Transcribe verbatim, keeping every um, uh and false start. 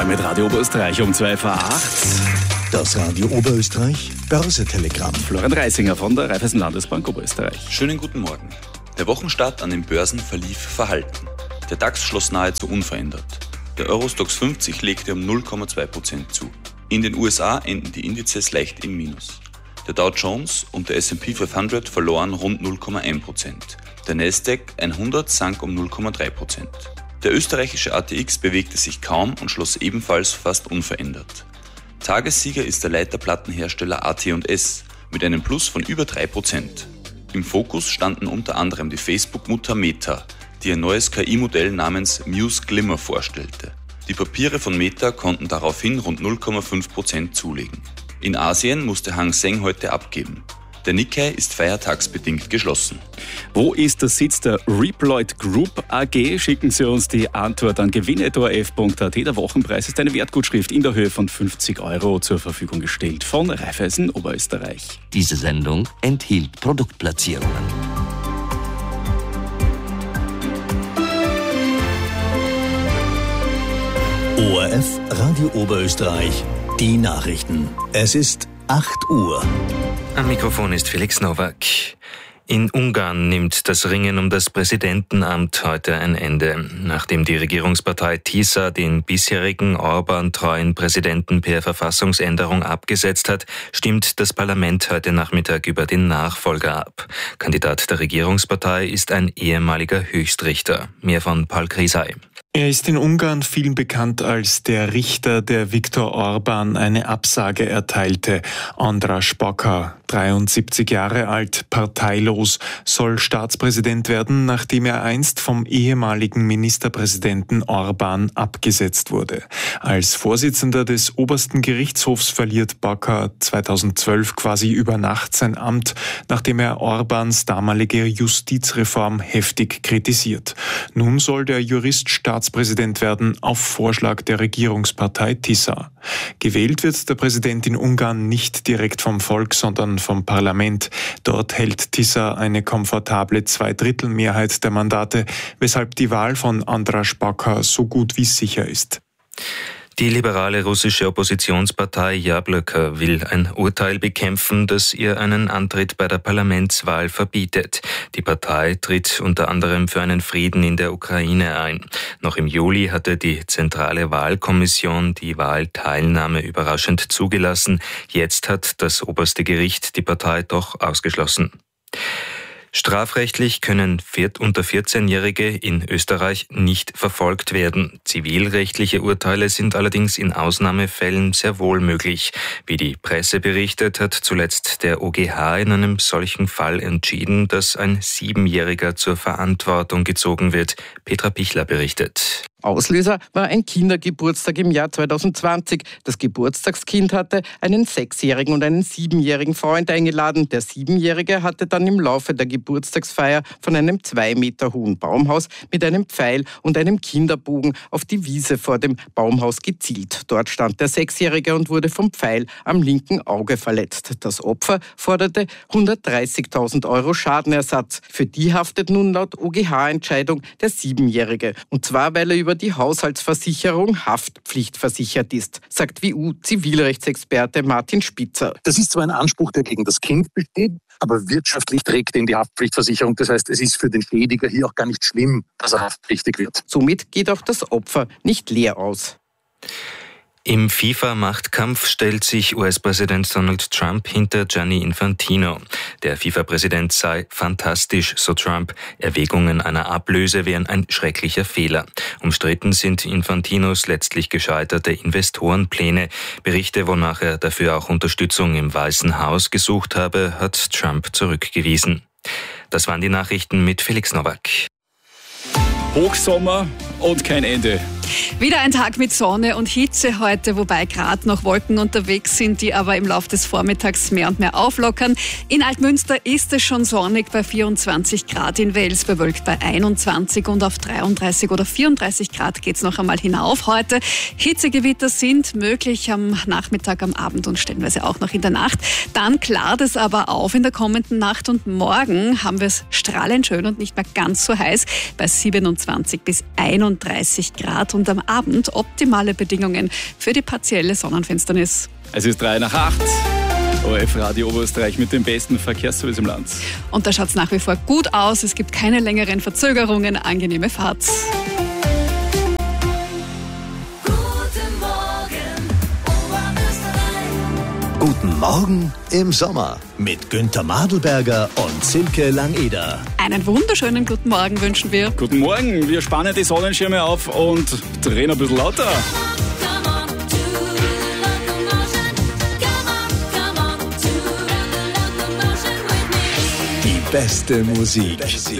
Neu mit Radio Oberösterreich um zwei vor acht. Das Radio Oberösterreich Börsetelegramm. Florian Reisinger von der Raiffeisen Landesbank Oberösterreich. Schönen guten Morgen. Der Wochenstart an den Börsen verlief verhalten. Der DAX schloss nahezu unverändert. Der Eurostoxx fünfzig legte um null Komma zwei Prozent zu. In den U S A enden die Indizes leicht im Minus. Der Dow Jones und der S and P fünfhundert verloren rund null Komma eins Prozent. Der Nasdaq hundert sank um null Komma drei Prozent. Der österreichische A T X bewegte sich kaum und schloss ebenfalls fast unverändert. Tagessieger ist der Leiterplattenhersteller A T und S mit einem Plus von über drei Prozent. Im Fokus standen unter anderem die Facebook-Mutter Meta, die ein neues K I-Modell namens Muse Glimmer vorstellte. Die Papiere von Meta konnten daraufhin rund null Komma fünf Prozent zulegen. In Asien musste Hang Seng heute abgeben. Der Nikkei ist feiertagsbedingt geschlossen. Wo ist der Sitz der Reploid Group A G? Schicken Sie uns die Antwort an gewinne punkt o r f punkt a t. Der Wochenpreis ist eine Wertgutschrift in der Höhe von fünfzig Euro zur Verfügung gestellt von Raiffeisen Oberösterreich. Diese Sendung enthielt Produktplatzierungen. O R F Radio Oberösterreich, die Nachrichten. Es ist acht Uhr. Am Mikrofon ist Felix Nowak. In Ungarn nimmt das Ringen um das Präsidentenamt heute ein Ende. Nachdem die Regierungspartei TISA den bisherigen Orbán-treuen Präsidenten per Verfassungsänderung abgesetzt hat, stimmt das Parlament heute Nachmittag über den Nachfolger ab. Kandidat der Regierungspartei ist ein ehemaliger Höchstrichter. Mehr von Paul Krisay. Er ist in Ungarn vielen bekannt als der Richter, der Viktor Orbán eine Absage erteilte. András Baka, dreiundsiebzig Jahre alt, parteilos, soll Staatspräsident werden, nachdem er einst vom ehemaligen Ministerpräsidenten Orbán abgesetzt wurde. Als Vorsitzender des obersten Gerichtshofs verliert Baka zweitausendzwölf quasi über Nacht sein Amt, nachdem er Orbáns damalige Justizreform heftig kritisiert. Nun soll der Jurist Staatspräsident werden auf Vorschlag der Regierungspartei TISA. Gewählt wird der Präsident in Ungarn nicht direkt vom Volk, sondern vom Parlament. Dort hält TISA eine komfortable Zweidrittelmehrheit der Mandate, weshalb die Wahl von András Baka so gut wie sicher ist. Die liberale russische Oppositionspartei Jabloko will ein Urteil bekämpfen, das ihr einen Antritt bei der Parlamentswahl verbietet. Die Partei tritt unter anderem für einen Frieden in der Ukraine ein. Noch im Juli hatte die Zentrale Wahlkommission die Wahlteilnahme überraschend zugelassen. Jetzt hat das oberste Gericht die Partei doch ausgeschlossen. Strafrechtlich können unter vierzehnjährige in Österreich nicht verfolgt werden. Zivilrechtliche Urteile sind allerdings in Ausnahmefällen sehr wohl möglich. Wie die Presse berichtet, hat zuletzt der O G H in einem solchen Fall entschieden, dass ein Siebenjähriger zur Verantwortung gezogen wird. Petra Pichler berichtet. Auslöser war ein Kindergeburtstag im Jahr zweitausendzwanzig. Das Geburtstagskind hatte einen Sechsjährigen und einen Siebenjährigen Freund eingeladen. Der Siebenjährige hatte dann im Laufe der Geburtstagsfeier von einem zwei Meter hohen Baumhaus mit einem Pfeil und einem Kinderbogen auf die Wiese vor dem Baumhaus gezielt. Dort stand der Sechsjährige und wurde vom Pfeil am linken Auge verletzt. Das Opfer forderte hundertdreißigtausend Euro Schadenersatz. Für die haftet nun laut O G H-Entscheidung der Siebenjährige. Und zwar, weil er über die Haushaltsversicherung haftpflichtversichert ist, sagt W U-Zivilrechtsexperte Martin Spitzer. Das ist zwar ein Anspruch, der gegen das Kind besteht, aber wirtschaftlich trägt ihn die Haftpflichtversicherung. Das heißt, es ist für den Schädiger hier auch gar nicht schlimm, dass er haftpflichtig wird. Somit geht auch das Opfer nicht leer aus. Im FIFA-Machtkampf stellt sich U S-Präsident Donald Trump hinter Gianni Infantino. Der FIFA-Präsident sei fantastisch, so Trump. Erwägungen einer Ablöse wären ein schrecklicher Fehler. Umstritten sind Infantinos letztlich gescheiterte Investorenpläne. Berichte, wonach er dafür auch Unterstützung im Weißen Haus gesucht habe, hat Trump zurückgewiesen. Das waren die Nachrichten mit Felix Nowak. Hochsommer und kein Ende. Wieder ein Tag mit Sonne und Hitze heute, wobei gerade noch Wolken unterwegs sind, die aber im Laufe des Vormittags mehr und mehr auflockern. In Altmünster ist es schon sonnig bei vierundzwanzig Grad, in Wels bewölkt bei einundzwanzig und auf dreiunddreißig oder vierunddreißig Grad geht es noch einmal hinauf heute. Hitzegewitter sind möglich am Nachmittag, am Abend und stellenweise auch noch in der Nacht. Dann klart es aber auf in der kommenden Nacht und morgen haben wir es strahlend schön und nicht mehr ganz so heiß bei siebenundzwanzig bis einunddreißig Grad. Und und am Abend optimale Bedingungen für die partielle Sonnenfinsternis. Es ist drei nach acht. O R F Radio Oberösterreich mit dem besten Verkehrsservice im Land. Und da schaut es nach wie vor gut aus. Es gibt keine längeren Verzögerungen. Angenehme Fahrt. Guten Morgen im Sommer mit Günther Madelberger und Silke Langeder. Einen wunderschönen guten Morgen wünschen wir. Guten Morgen, wir spannen die Sonnenschirme auf und drehen ein bisschen lauter. Die beste Musik